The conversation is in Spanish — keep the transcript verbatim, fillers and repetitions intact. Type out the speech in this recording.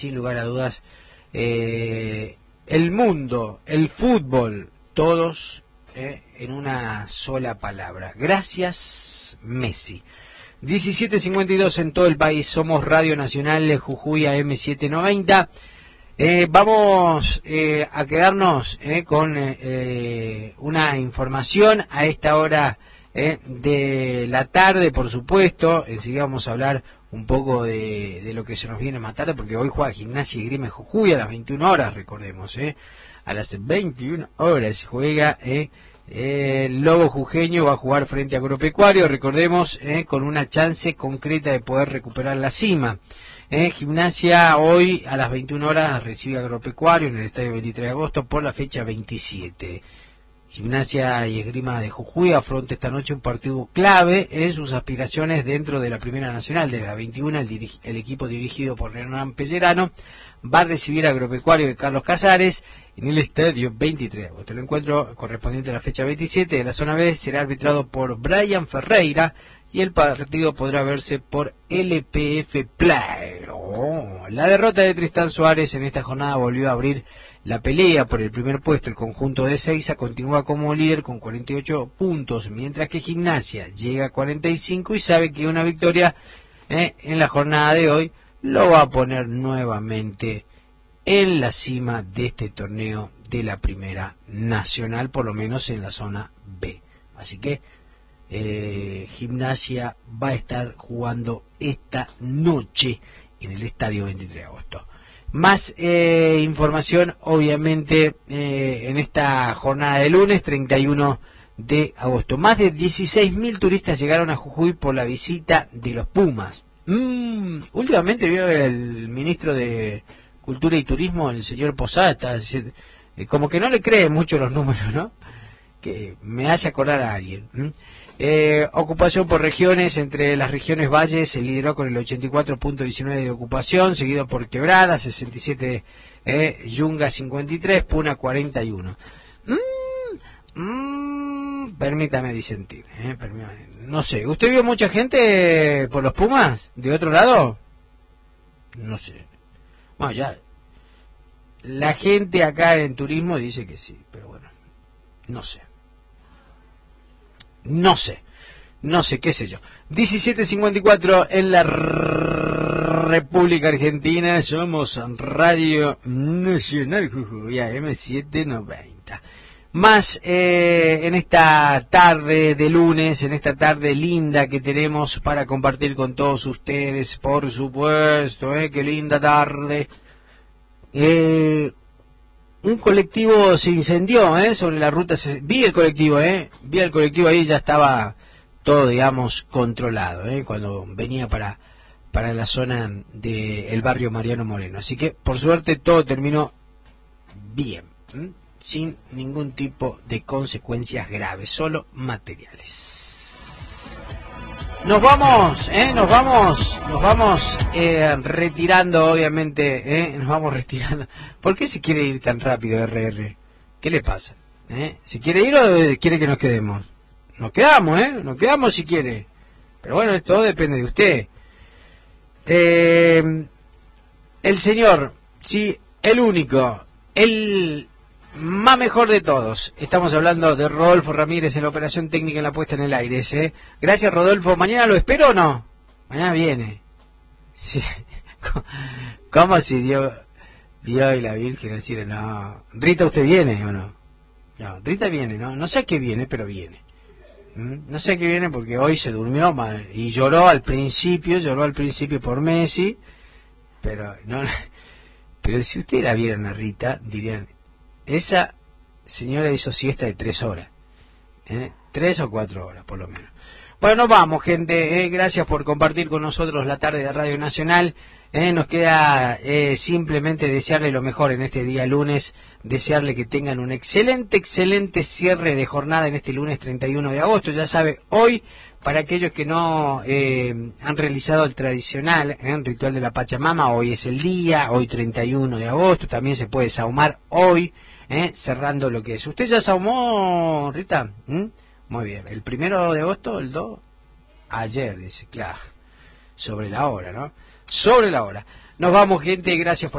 sin lugar a dudas, eh, el mundo, el fútbol, todos eh, en una sola palabra. Gracias, Messi. diecisiete cincuenta y dos en todo el país, somos Radio Nacional de Jujuy A M setecientos noventa. Eh, vamos eh, a quedarnos eh, con eh, una información a esta hora eh, de la tarde, por supuesto. Enseguida vamos a hablar un poco de, de lo que se nos viene más tarde, porque hoy juega Gimnasia y Esgrima de Jujuy a las veintiuna horas, recordemos. Eh, a las veintiuna horas se juega... Eh, el Lobo Jujeño va a jugar frente a Agropecuario, recordemos, eh, con una chance concreta de poder recuperar la cima. Eh, Gimnasia hoy a las veintiuna horas recibe a Agropecuario en el estadio veintitrés de agosto por la fecha veintisiete. Gimnasia y Esgrima de Jujuy afronta esta noche un partido clave en sus aspiraciones dentro de la Primera Nacional. De la veintiuna, el, dirig, el equipo dirigido por Hernán Pellerano va a recibir a Agropecuario de Carlos Casares en el estadio veintitrés de agosto. El encuentro correspondiente a la fecha veintisiete de la zona B será arbitrado por Brian Ferreira y el partido podrá verse por L P F Play. Oh, la derrota de Tristán Suárez en esta jornada volvió a abrir la pelea por el primer puesto. El conjunto de Seiza continúa como líder con cuarenta y ocho puntos, mientras que Gimnasia llega a cuarenta y cinco y sabe que una victoria eh, en la jornada de hoy lo va a poner nuevamente en la cima de este torneo de la Primera Nacional, por lo menos en la zona B. Así que eh, Gimnasia va a estar jugando esta noche en el estadio veintitrés de agosto. Más eh, información, obviamente, eh, en esta jornada de lunes, treinta y uno de agosto. Más de dieciséis mil turistas llegaron a Jujuy por la visita de los Pumas. Mm, últimamente vio el ministro de Cultura y Turismo, el señor Posada, está diciendo, eh, como que no le cree mucho los números, ¿no? Que me hace acordar a alguien. ¿Mm? Eh, ocupación por regiones, entre las regiones Valles se lideró con el ochenta y cuatro punto diecinueve de ocupación, seguido por Quebrada, sesenta y siete, eh, Yunga cincuenta y tres, Puna cuarenta y uno. Mm, mm, permítame disentir, eh, permítame. No sé, ¿usted vio mucha gente por los Pumas? ¿De otro lado? No sé. Bueno, ya. La gente acá en turismo dice que sí, pero bueno, no sé. No sé, no sé, qué sé yo. diecisiete cincuenta y cuatro en la República Argentina, somos Radio Nacional Jujuy A M setecientos noventa. Más eh, en esta tarde de lunes, en esta tarde linda que tenemos para compartir con todos ustedes, por supuesto, eh, qué linda tarde. Eh... Un colectivo se incendió, ¿eh? Sobre la ruta. Vi el colectivo, ¿eh? Vi el colectivo ahí, ya estaba todo, digamos, controlado, ¿eh? Cuando venía para para la zona del barrio Mariano Moreno. Así que, por suerte, todo terminó bien, ¿eh? Sin ningún tipo de consecuencias graves, solo materiales. Nos vamos, ¿eh? Nos vamos, nos vamos eh, retirando, obviamente, ¿eh? Nos vamos retirando. ¿Por qué se quiere ir tan rápido, R R? ¿Qué le pasa? ¿Eh? ¿Se quiere ir o quiere que nos quedemos? Nos quedamos, ¿eh? Nos quedamos si quiere. Pero bueno, todo depende de usted. Eh, el señor, sí, el único, el más mejor de todos. Estamos hablando de Rodolfo Ramírez en la operación técnica, en la puesta en el aire. ¿eh? Gracias, Rodolfo. ¿Mañana lo espero o no? Mañana viene. Sí. ¿Cómo si Dios, Dios y la Virgen decir no? Rita, ¿usted viene o no? No, Rita viene, ¿no? No sé a qué viene, pero viene. ¿Mm? No sé a qué viene porque hoy se durmió mal y lloró al principio, lloró al principio por Messi, pero no. Pero si ustedes la vieran a Rita, dirían, esa señora hizo siesta de tres horas, ¿eh? tres o cuatro horas por lo menos. Bueno, nos vamos, gente, ¿eh? Gracias por compartir con nosotros la tarde de Radio Nacional. ¿eh? Nos queda eh, simplemente desearle lo mejor en este día lunes, desearle que tengan un excelente, excelente cierre de jornada en este lunes treinta y uno de agosto. Ya sabe, hoy, para aquellos que no eh, han realizado el tradicional ¿eh? ritual de la Pachamama, hoy es el día, hoy treinta y uno de agosto, también se puede sahumar hoy, ¿eh? cerrando lo que es. ¿Usted ya sahumó, Rita? ¿Mm? Muy bien. ¿El primero de agosto, el dos? Ayer, dice, claro. Sobre la hora, ¿no? Sobre la hora. Nos vamos, gente, gracias por